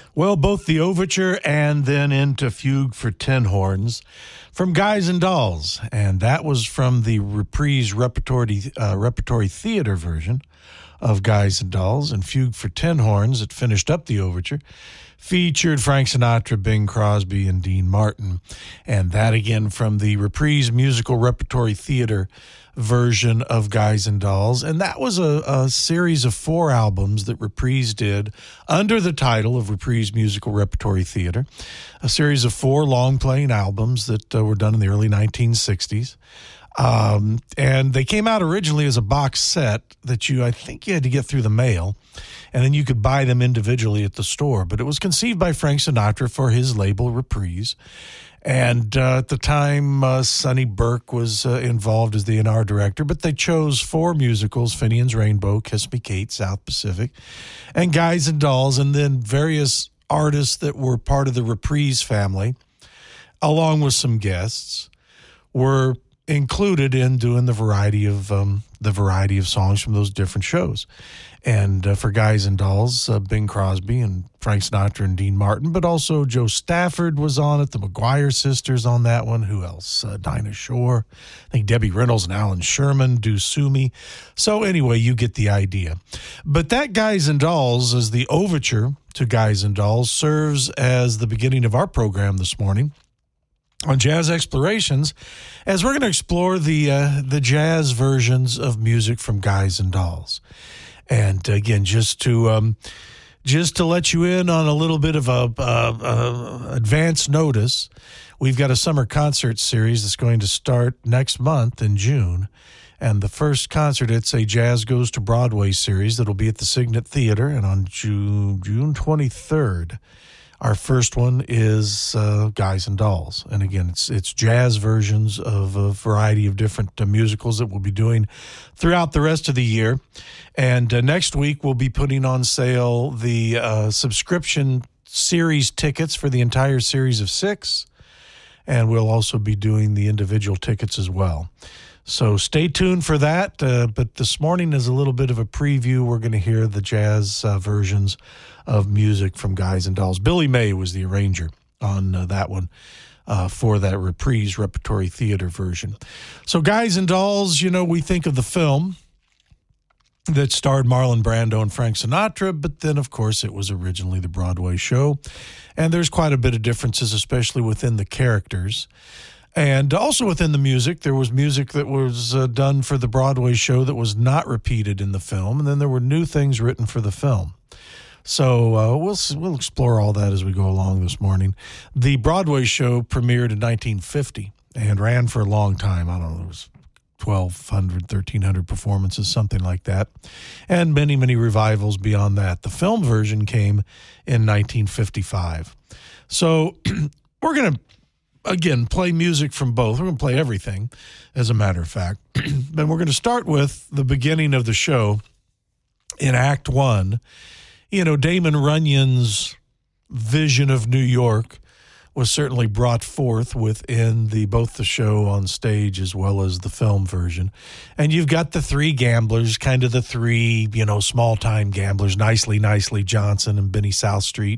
Well, both the overture and then into Fugue for Tin Horns from Guys and Dolls. And that was from the Reprise repertory theater version of Guys and Dolls. And Fugue for Tin Horns, it finished up the overture, featured Frank Sinatra, Bing Crosby, and Dean Martin. And that again from the Reprise musical repertory theater version of Guys and Dolls. And that was a series of 4 albums that Reprise did under the title of Reprise Musical Repertory Theater, a series of 4 long-playing albums that were done in the early 1960s. And they came out originally as a box set that I think you had to get through the mail, and then you could buy them individually at the store. But it was conceived by Frank Sinatra for his label Reprise. And at the time, Sonny Burke was involved as the A&R director, but they chose 4 musicals: Finian's Rainbow, Kiss Me Kate, South Pacific, and Guys and Dolls, and then various artists that were part of the Reprise family, along with some guests, were included in doing the variety of songs from those different shows. And for Guys and Dolls, Bing Crosby and Frank Sinatra and Dean Martin, but also Joe Stafford was on it, the McGuire sisters on that one. Who else? Dinah Shore, I think Debbie Reynolds and Alan Sherman, Do Sue Me. So anyway, you get the idea. But that Guys and Dolls, as the overture to Guys and Dolls, serves as the beginning of our program this morning on Jazz Explorations, as we're going to explore the jazz versions of music from Guys and Dolls. And again, just to let you in on a little bit of a advance notice, we've got a summer concert series that's going to start next month in June. And the first concert, it's a Jazz Goes to Broadway series that'll be at the Signet Theater. And on June 23rd, our first one is Guys and Dolls. And again, it's jazz versions of a variety of different musicals that we'll be doing throughout the rest of the year. And next week, we'll be putting on sale the subscription series tickets for the entire series of 6. And we'll also be doing the individual tickets as well. So stay tuned for that. But this morning is a little bit of a preview. We're going to hear the jazz versions of music from Guys and Dolls. Billy May was the arranger on that one for that Reprise repertory theater version. So Guys and Dolls, we think of the film that starred Marlon Brando and Frank Sinatra, but then, of course, it was originally the Broadway show. And there's quite a bit of differences, especially within the characters. And also within the music, there was music that was done for the Broadway show that was not repeated in the film, and then there were new things written for the film. So we'll explore all that as we go along this morning. The Broadway show premiered in 1950 and ran for a long time. I don't know, it was 1,200, 1,300 performances, something like that, and many, many revivals beyond that. The film version came in 1955. So we're going to, again, play music from both. We're going to play everything, as a matter of fact. But we're going to start with the beginning of the show in Act 1. Damon Runyon's vision of New York was certainly brought forth within both the show on stage as well as the film version. And you've got the 3 gamblers, kind of the 3, small-time gamblers, Nicely Johnson and Benny Southstreet,